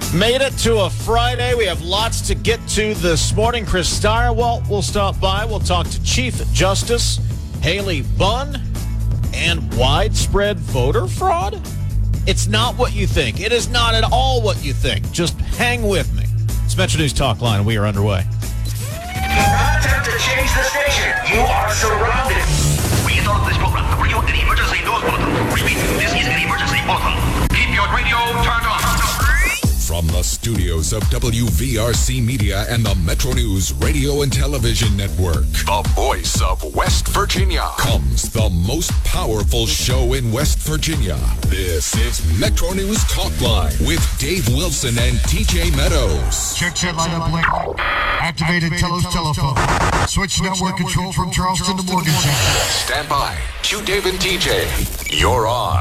Made it to a Friday. We have lots to get to this morning. Chris Stirewalt will stop by. We'll talk to Chief Justice Haley Bunn and widespread voter fraud. It's not what you think. It is not at all what you think. Just hang with me. It's Metro News Talk Line. We are underway. Do not attempt to change the station. You are surrounded. We interrupt this program to bring you an emergency news bulletin. Repeat, this is an emergency bulletin. Keep your radio turned on. From the studios of WVRC Media and the Metro News Radio and Television Network, the voice of West Virginia, comes the most powerful show in West Virginia. This is Metro News Talk Line with Dave Wilson and TJ Meadows. Check set lineup link. Activated Telos telephone. Switch network control from Charleston to Morgantown. Stand by. Cue Dave and TJ. You're on.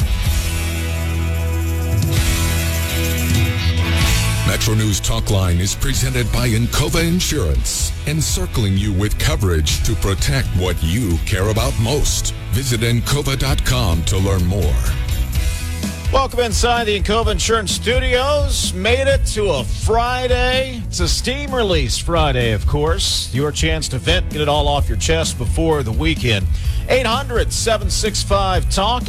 Metro News Talk Line is presented by Encova Insurance, encircling you with coverage to protect what you care about most. Visit Encova.com to learn more. Welcome inside the Encova Insurance Studios. Made it to a Friday. It's a steam release Friday, of course. Your chance to vent, get it all off your chest before the weekend. 800-765-TALK,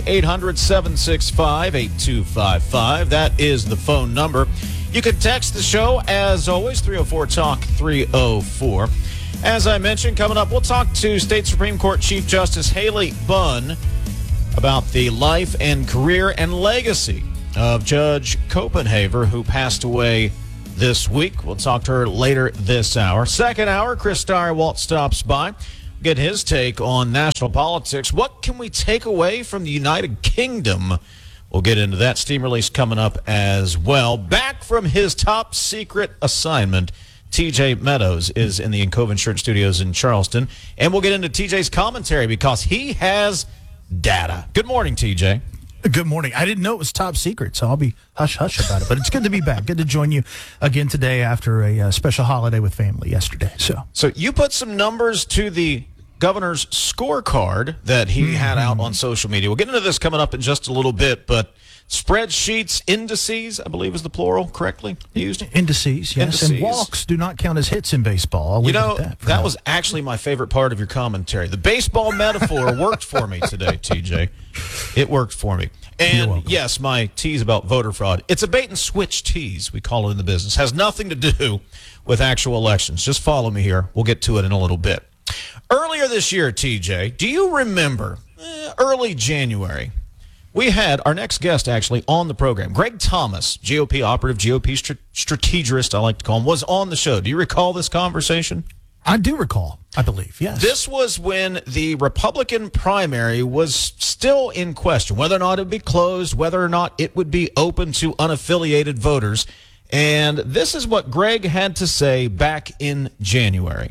800-765-8255. That is the phone number. You can text the show, as always, 304-TALK-304. As I mentioned, coming up, we'll talk to State Supreme Court Chief Justice Haley Bunn about the life and career and legacy of Judge Copenhaver, who passed away this week. We'll talk to her later this hour. Second hour, Chris Stirewalt stops by. Get his take on national politics. What can we take away from the United Kingdom? We'll get into that. Steam release coming up as well. Back from his top secret assignment, TJ Meadows is in the Encova Insurance Studios in Charleston. And we'll get into TJ's commentary because he has data. Good morning, TJ. Good morning. I didn't know it was top secret, so I'll be hush-hush about it. But it's good to be back. Good to join you again today after a special holiday with family yesterday. So you put some numbers to the governor's scorecard that he had out on social media. We'll get into this coming up in just a little bit, but spreadsheets, indices, I believe is the plural correctly used. Indices, yes. Indices. And walks do not count as hits in baseball. That was actually my favorite part of your commentary. The baseball metaphor worked for me today, TJ. It worked for me. And yes, my tease about voter fraud, it's a bait and switch tease, we call it in the business. Has nothing to do with actual elections. Just follow me here. We'll get to it in a little bit. Earlier this year, TJ, do you remember, early January, we had our next guest actually on the program. Greg Thomas, GOP operative, GOP strategist, I like to call him, was on the show. Do you recall this conversation? I do recall, I believe, yes. This was when the Republican primary was still in question, whether or not it would be closed, whether or not it would be open to unaffiliated voters. And this is what Greg had to say back in January.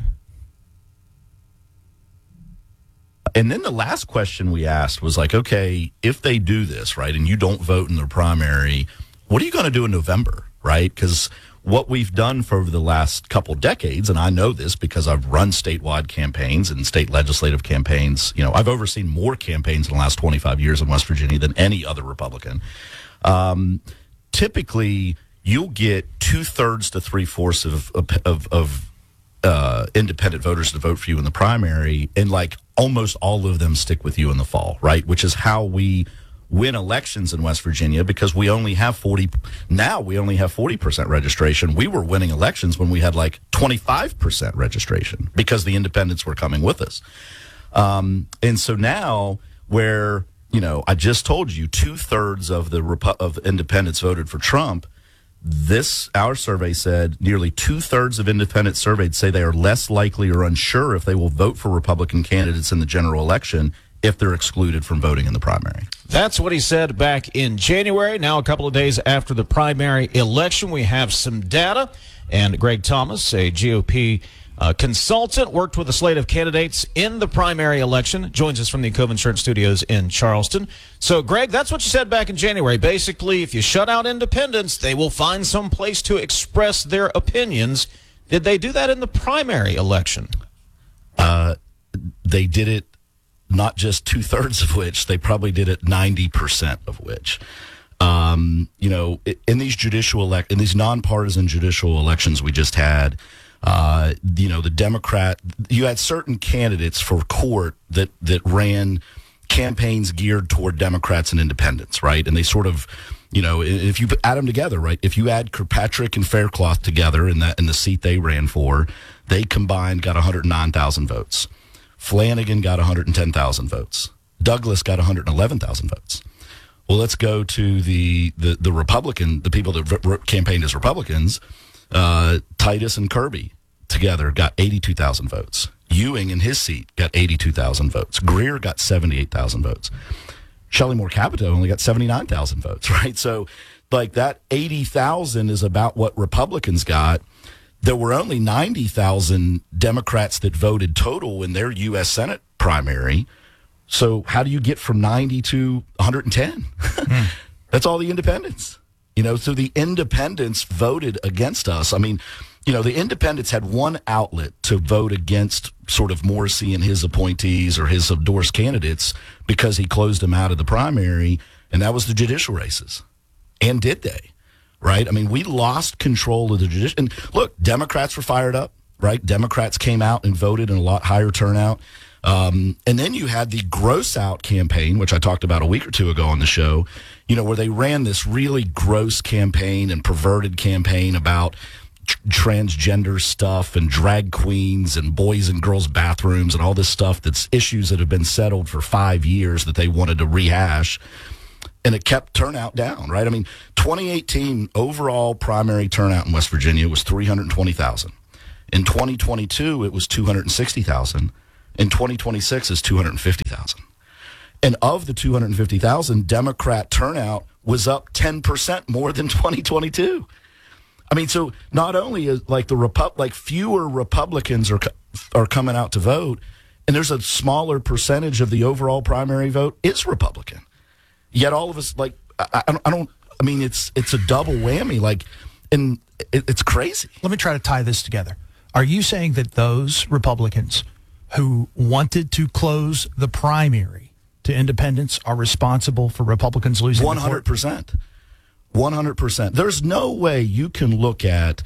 And then the last question we asked was like, okay, if they do this, right, and you don't vote in their primary, what are you going to do in November, right? Because what we've done for the last couple decades, and I know this because I've run statewide campaigns and state legislative campaigns. You know, I've overseen more campaigns in the last 25 years in West Virginia than any other Republican. Typically, you'll get 2/3 to 3/4 of independent voters to vote for you in the primary, and like almost all of them stick with you in the fall, right? Which is how we win elections in West Virginia, because we only have 40% registration. We were winning elections when we had like 25% registration because the independents were coming with us. And so now where, you know, I just told you 2/3 of the independents voted for Trump. Our survey said nearly 2/3 of independents surveyed say they are less likely or unsure if they will vote for Republican candidates in the general election if they're excluded from voting in the primary. That's what he said back in January. Now, a couple of days after the primary election, we have some data. And Greg Thomas, a GOP consultant, worked with a slate of candidates in the primary election, joins us from the Encova Insurance Studios in Charleston. So, Greg, that's what you said back in January. Basically, if you shut out independents, they will find some place to express their opinions. Did they do that in the primary election? They did it, not just 2/3 of which, they probably did it 90% of which. In these nonpartisan judicial elections we just had, the Democrat, you had certain candidates for court that ran campaigns geared toward Democrats and independents, right? And they sort of, if you add them together, right? If you add Kirkpatrick and Faircloth together in the seat they ran for, they combined got 109,000 votes. Flanagan got 110,000 votes. Douglas got 111,000 votes. Well, let's go to the Republican, the people that campaigned as Republicans. Titus and Kirby together got 82,000 votes. Ewing in his seat got 82,000 votes. Greer got 78,000 votes. Shelley Moore Capito only got 79,000 votes, right? So, like, that 80,000 is about what Republicans got. There were only 90,000 Democrats that voted total in their U.S. Senate primary. So how do you get from 90 to 110? That's all the independents. So the independents voted against us. I mean, the independents had one outlet to vote against sort of Morrissey and his appointees or his endorsed candidates because he closed them out of the primary, and that was the judicial races. And did they? Right? I mean, we lost control of the judicial. And look, Democrats were fired up, right? Democrats came out and voted in a lot higher turnout. And then you had the gross out campaign, which I talked about a week or two ago on the show, where they ran this really gross campaign and perverted campaign about transgender stuff and drag queens and boys and girls bathrooms and all this stuff that's issues that have been settled for 5 years that they wanted to rehash. And it kept turnout down, right? I mean, 2018 overall primary turnout in West Virginia was 320,000. In 2022, it was 260,000. In 2026 is 250,000. And of the 250,000, Democrat turnout was up 10% more than 2022. I mean, so not only is fewer Republicans are coming out to vote, and there's a smaller percentage of the overall primary vote is Republican. Yet all of us, it's a double whammy, and it's crazy. Let me try to tie this together. Are you saying that those Republicans who wanted to close the primary to independents are responsible for Republicans losing 100%. 100%. There's no way you can look at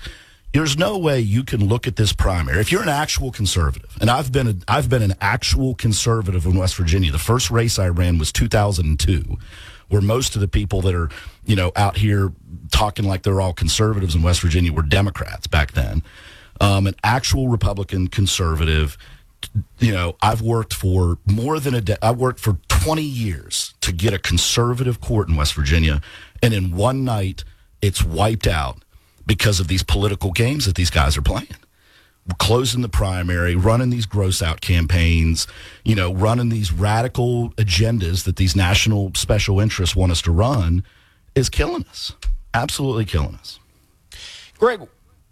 this primary. If you're an actual conservative, and I've been an actual conservative in West Virginia. The first race I ran was 2002, where most of the people that are, out here talking like they're all conservatives in West Virginia were Democrats back then. An actual Republican conservative. I've worked for I worked for 20 years to get a conservative court in West Virginia, and in one night, it's wiped out because of these political games that these guys are playing. Closing the primary, running these gross out campaigns, running these radical agendas that these national special interests want us to run is killing us. Absolutely killing us. Greg,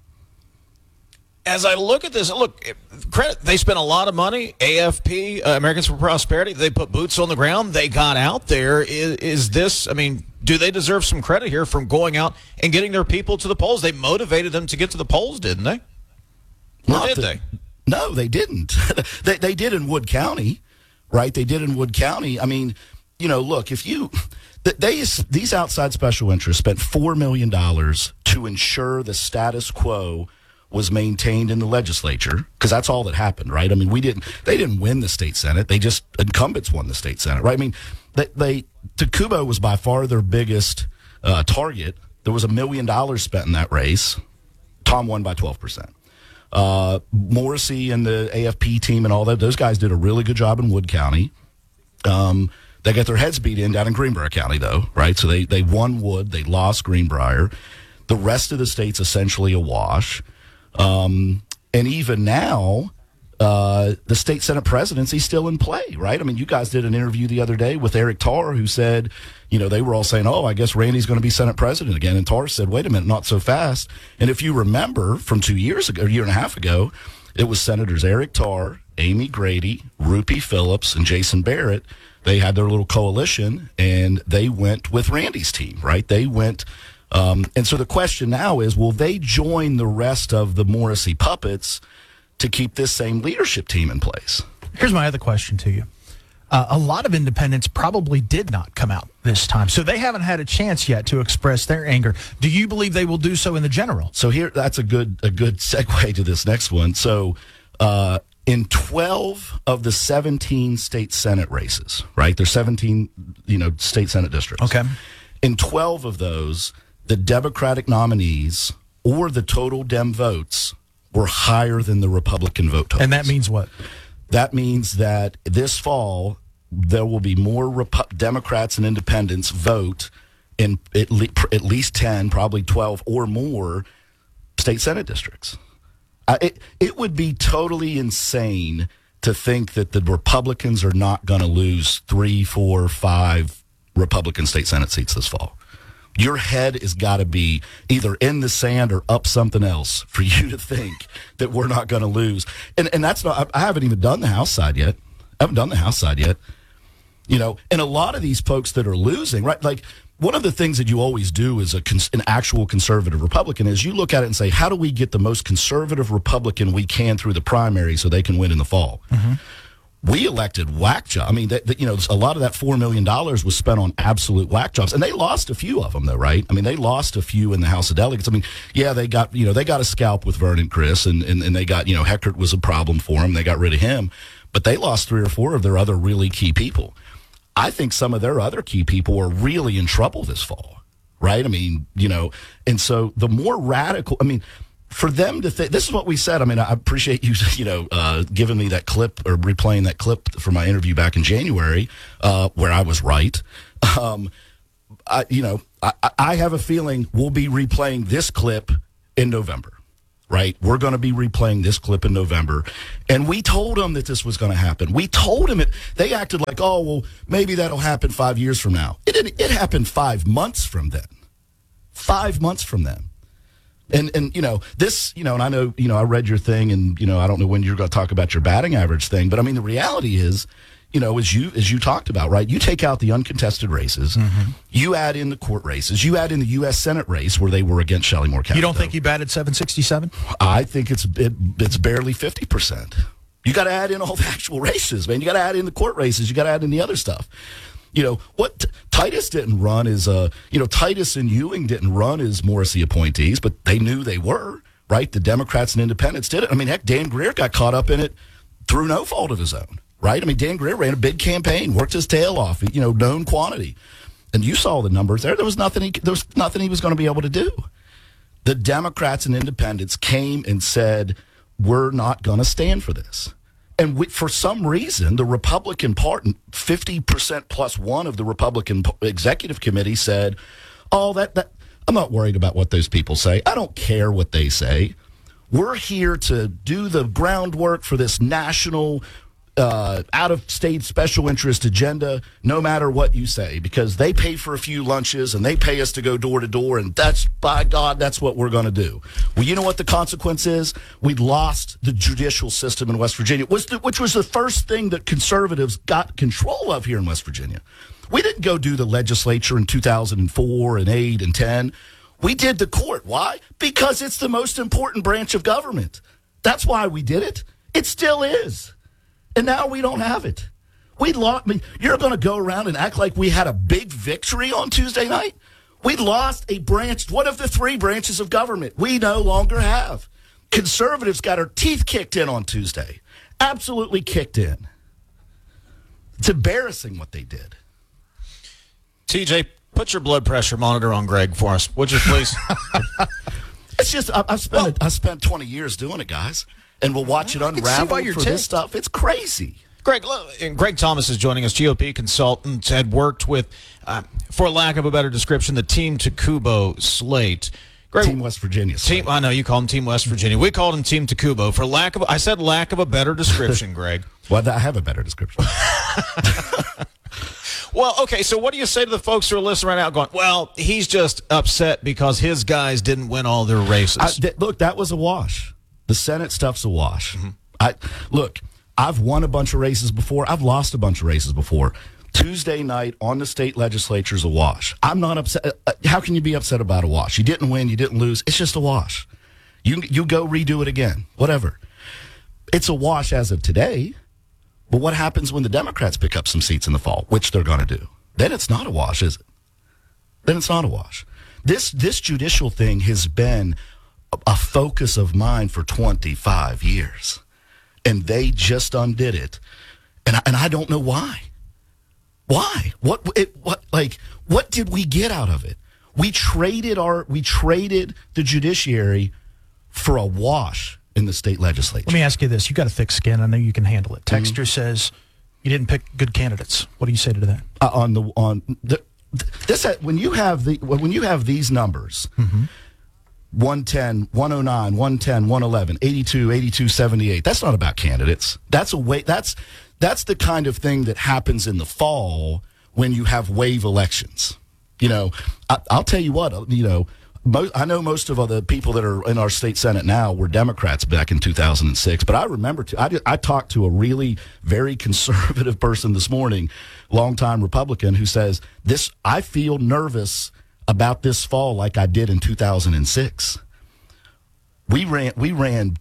as I look at this, credit, they spent a lot of money. AFP, Americans for Prosperity, they put boots on the ground. They got out there. Is this, do they deserve some credit here from going out and getting their people to the polls? They motivated them to get to the polls, didn't they? Or did they? No, they didn't. they did in Wood County, right? They did in Wood County. Look, if these outside special interests spent $4 million to ensure the status quo was maintained in the legislature, because that's all that happened, right? They didn't win the state Senate. Incumbents won the state Senate, right? Tacuba was by far their biggest target. There was $1 million spent in that race. Tom won by 12%. Morrissey and the AFP team and all that, those guys did a really good job in Wood County. They got their heads beat in down in Greenbrier County, though, right? So they won Wood. They lost Greenbrier. The rest of the state's essentially a wash. And even now, the state Senate presidency's still in play, right? You guys did an interview the other day with Eric Tarr, who said, they were all saying, I guess Randy's going to be Senate president again. And Tarr said, wait a minute, not so fast. And if you remember from 2 years ago, a year and a half ago, it was Senators Eric Tarr, Amy Grady, Rupi Phillips, and Jason Barrett. They had their little coalition, and they went with Randy's team, right? They went... and so the question now is, will they join the rest of the Morrissey puppets to keep this same leadership team in place? Here's my other question to you. a lot of independents probably did not come out this time. So they haven't had a chance yet to express their anger. Do you believe they will do so in the general? So here, that's a good segue to this next one. So in 12 of the 17 state Senate races, right? There's 17, state Senate districts. Okay. In 12 of those, the Democratic nominees or the total Dem votes were higher than the Republican vote totals. And that means what? That means that this fall, there will be more Democrats and independents vote in at least 10, probably 12 or more state Senate districts. It would be totally insane to think that the Republicans are not going to lose 3, 4, 5 Republican state Senate seats this fall. Your head has got to be either in the sand or up something else for you to think that we're not going to lose. And that's not, I haven't even done the House side yet. And a lot of these folks that are losing, right? Like, one of the things that you always do as an actual conservative Republican is you look at it and say, how do we get the most conservative Republican we can through the primary so they can win in the fall? Mm-hmm. We elected whack jobs. I mean, a lot of that $4 million was spent on absolute whack jobs, and they lost a few of them, though, right? I mean, they lost a few in the House of Delegates. I mean, yeah, they got a scalp with Vernon Criss, and they got, Heckert was a problem for them. They got rid of him, but they lost 3 or 4 of their other really key people. I think some of their other key people are really in trouble this fall, right? I mean, and so the more radical, I mean, for them to think, this is what we said. I mean, I appreciate you, giving me that clip or replaying that clip for my interview back in January, where I was right. I have a feeling we'll be replaying this clip in November, right? We're going to be replaying this clip in November. And we told them that this was going to happen. We told them it. They acted like, oh, well, maybe that'll happen 5 years from now. It happened 5 months from then. 5 months from then. And this, and I know, I read your thing, and, I don't know when you're going to talk about your batting average thing, but I mean, the reality is, as you talked about, right, you take out the uncontested races, mm-hmm. You add in the court races, you add in the U.S. Senate race where they were against Shelley Moore Capito. You don't think he batted 767? I think it's barely 50%. You got to add in all the actual races, man. You got to add in the court races. You got to add in the other stuff. What Titus didn't run is, Titus and Ewing didn't run as Morrissey appointees, but they knew they were, right? The Democrats and independents did it. I mean, heck, Dan Greer got caught up in it through no fault of his own, right? I mean, Dan Greer ran a big campaign, worked his tail off, known quantity. And you saw the numbers there. There was nothing he was going to be able to do. The Democrats and independents came and said, we're not going to stand for this. And for some reason, the Republican Party, 50% plus one of the Republican Executive Committee said, oh, that I'm not worried about what those people say. I don't care what they say. We're here to do the groundwork for this national out-of-state special interest agenda, no matter what you say, because they pay for a few lunches and they pay us to go door to door, and that's, by God, that's what we're going to do. Well, you know what the consequence is? We lost the judicial system in West Virginia, which was the first thing that conservatives got control of here in West Virginia. We didn't go do the legislature in 2004 and 8 and 10. We did the court. Why? Because it's the most important branch of government. That's why we did it. It still is. And now we don't have it. We lost. I mean, you're going to go around and act like we had a big victory on Tuesday night? We lost a branch, one of the 3 branches of government we no longer have. Conservatives got our teeth kicked in on Tuesday. Absolutely kicked in. It's embarrassing what they did. TJ, put your blood pressure monitor on Greg for us, would you please? It's just, I've spent 20 years doing it, guys. And we'll watch it unravel for this stuff. It's crazy. Greg Thomas is joining us, GOP consultant, had worked with, for lack of a better description, the Team Tacubo slate. Greg, Team West Virginia slate. I know you call him Team West Virginia. We called him Team Tacubo for lack of a better description, Greg. Well, I have a better description. Well, okay, so what do you say to the folks who are listening right now going, well, he's just upset because his guys didn't win all their races? Look, that was a wash. The Senate stuff's a wash. Mm-hmm. I've won a bunch of races before. I've lost a bunch of races before. Tuesday night on the state legislature is a wash. I'm not upset. How can you be upset about a wash? You didn't win. You didn't lose. It's just a wash. You go redo it again. Whatever. It's a wash as of today. But what happens when the Democrats pick up some seats in the fall, which they're going to do? Then it's not a wash, is it? Then it's not a wash. This judicial thing has been a focus of mine for 25 years. And they just undid it. And I don't know why. Why? What did we get out of it? We traded the judiciary for a wash in the state legislature. Let me ask you this. You got a thick skin. I know you can handle it. Texter says you didn't pick good candidates. What do you say to that? When you have these numbers, 110, 109, 110, 111, 82, 82, 78. That's not about candidates. That's the kind of thing that happens in the fall when you have wave elections. I'll tell you what, I know most of the people that are in our state Senate now were Democrats back in 2006, but I remember, I talked to a really very conservative person this morning, longtime Republican, who says, I feel nervous about this fall like I did in 2006. We ran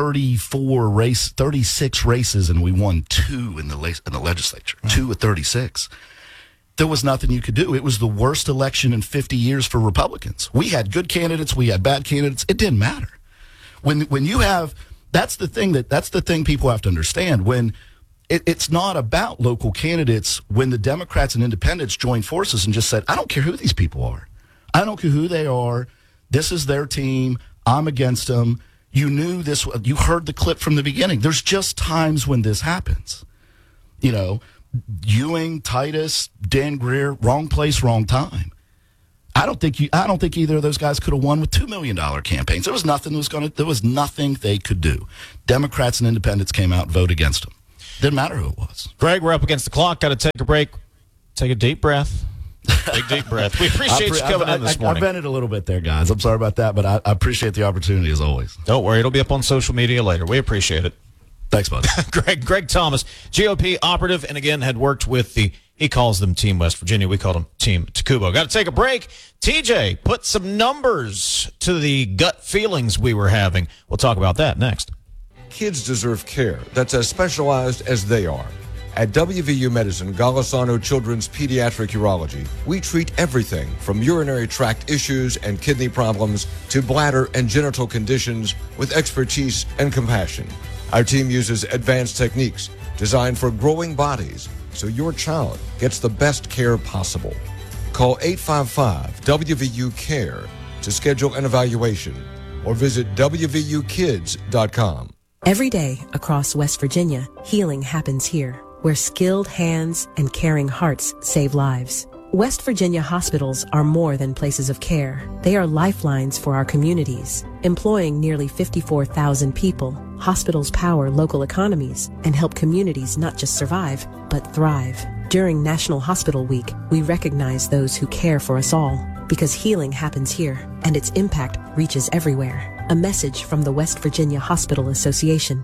36 races, and we won 2 in the legislature, 2 of 36. There was nothing you could do. It was the worst election in 50 years for Republicans. We had good candidates. We had bad candidates. It didn't matter. When you have, that's the thing people have to understand. When it's not about local candidates. When the Democrats and independents joined forces and just said, I don't care who these people are. I don't care who they are. This is their team. I'm against them. You knew this. You heard the clip from the beginning. There's just times when this happens. Ewing, Titus, Dan Greer, wrong place, wrong time. I don't think either of those guys could have won with $2 million campaigns. There was nothing they could do. Democrats and independents came out and voted against them. Didn't matter who it was. Greg, we're up against the clock. Got to take a break. Take a deep breath. Big deep breath. We appreciate you coming in this morning. I vented a little bit there, guys. I'm sorry about that, but I appreciate the opportunity as always. Don't worry. It'll be up on social media later. We appreciate it. Thanks, bud. Greg Thomas, GOP operative, and again had worked with he calls them Team West Virginia. We call them Team Tacubo. Got to take a break. TJ, put some numbers to the gut feelings we were having. We'll talk about that next. Kids deserve care that's as specialized as they are. At WVU Medicine, Golisano Children's Pediatric Urology, we treat everything from urinary tract issues and kidney problems to bladder and genital conditions with expertise and compassion. Our team uses advanced techniques designed for growing bodies so your child gets the best care possible. Call 855-WVU-CARE to schedule an evaluation or visit WVUkids.com. Every day across West Virginia, healing happens here, where skilled hands and caring hearts save lives. West Virginia hospitals are more than places of care. They are lifelines for our communities. Employing nearly 54,000 people, hospitals power local economies and help communities not just survive, but thrive. During National Hospital Week, we recognize those who care for us all, because healing happens here and its impact reaches everywhere. A message from the West Virginia Hospital Association.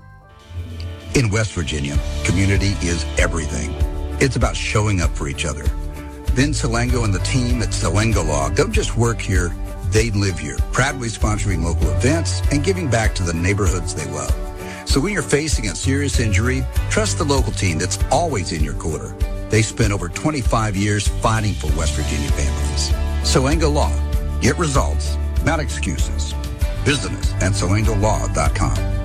In West Virginia, community is everything. It's about showing up for each other. Vince Salengo and the team at Salengo Law don't just work here, they live here, proudly sponsoring local events and giving back to the neighborhoods they love. So when you're facing a serious injury, trust the local team that's always in your corner. They spent over 25 years fighting for West Virginia families. Salengo Law. Get results, not excuses. Visit us at salengolaw.com.